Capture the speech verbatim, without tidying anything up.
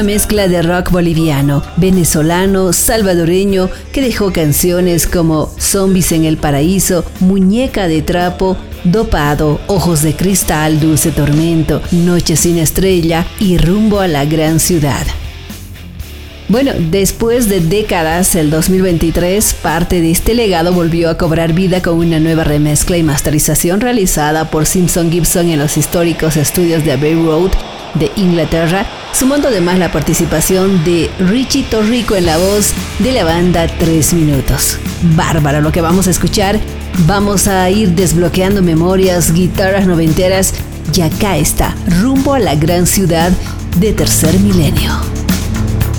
Mezcla de rock boliviano, venezolano, salvadoreño, que dejó canciones como Zombies en el Paraíso, Muñeca de Trapo, Dopado, Ojos de Cristal, Dulce Tormento, Noche sin Estrella y Rumbo a la Gran Ciudad. Bueno, después de décadas, el dos mil veintitrés, parte de este legado volvió a cobrar vida con una nueva remezcla y masterización realizada por Simpson Gibson en los históricos estudios de Abbey Road de Inglaterra, sumando además la participación de Richie Torrico en la voz de la banda Tres Minutos. Bárbaro lo que vamos a escuchar. Vamos a ir desbloqueando memorias, guitarras noventeras, y acá está, Rumbo a la Gran Ciudad de Tercer Milenio.